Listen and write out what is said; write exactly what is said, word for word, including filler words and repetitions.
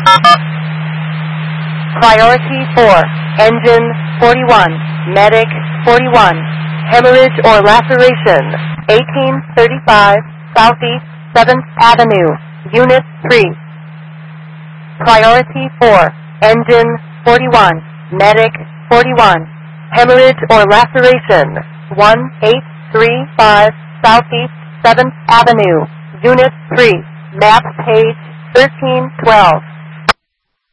Priority four, engine forty-one, medic forty-one, hemorrhage or laceration, eighteen thirty-five Southeast seventh Avenue, Unit three. Priority four, engine forty-one, medic forty-one, hemorrhage or laceration, eighteen thirty-five Southeast seventh Avenue, Unit three, map page thirteen twelve.